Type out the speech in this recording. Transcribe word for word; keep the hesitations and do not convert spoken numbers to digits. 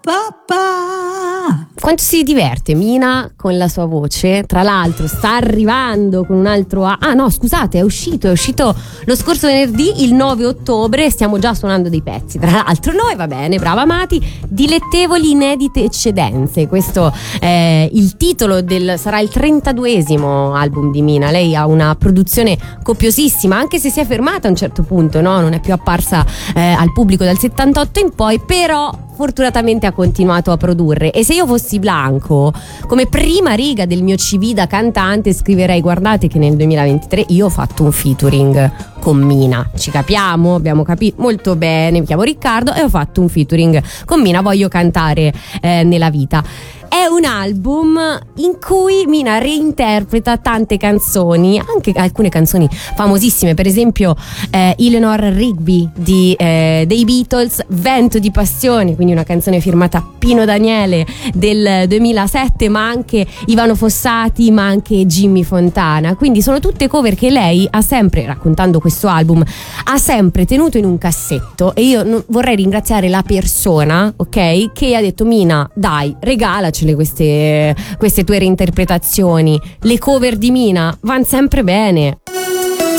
Papà. Quanto si diverte Mina con la sua voce. Tra l'altro sta arrivando con un altro a- ah no scusate è uscito è uscito lo scorso venerdì, il nove ottobre. Stiamo già suonando dei pezzi tra l'altro noi, va bene, brava Mati. Dilettevoli inedite eccedenze, questo è il titolo del, sarà il trentaduesimo album di Mina. Lei ha una produzione copiosissima, anche se si è fermata a un certo punto, no? Non è più apparsa eh, al pubblico dal settantotto in poi, però fortunatamente ha continuato a produrre. E se io fossi Blanco, come prima riga del mio C V da cantante scriverei: guardate che nel duemilaventitré io ho fatto un featuring con Mina, ci capiamo? Abbiamo capito molto bene, mi chiamo Riccardo e ho fatto un featuring con Mina, voglio cantare eh, nella vita. È un album in cui Mina reinterpreta tante canzoni, anche alcune canzoni famosissime, per esempio eh, Eleanor Rigby di, eh, dei Beatles, Vento di passione, quindi una canzone firmata Pino Daniele del duemilasette, ma anche Ivano Fossati, ma anche Jimmy Fontana. Quindi sono tutte cover che lei ha sempre, raccontando questo album, ha sempre tenuto in un cassetto. E io non, vorrei ringraziare la persona, ok, che ha detto: Mina, dai, regalaci queste, queste tue reinterpretazioni. Le cover di Mina vanno sempre bene,